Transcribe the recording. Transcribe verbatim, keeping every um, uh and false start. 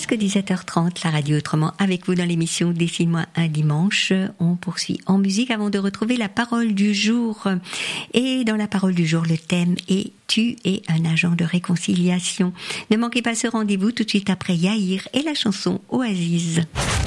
Jusque dix-sept heures trente, la radio autrement avec vous dans l'émission Dessine-moi un dimanche. On poursuit en musique avant de retrouver la parole du jour. Et dans la parole du jour, le thème est Tu es un agent de réconciliation. Ne manquez pas ce rendez-vous tout de suite après Yaïr et la chanson Oasis.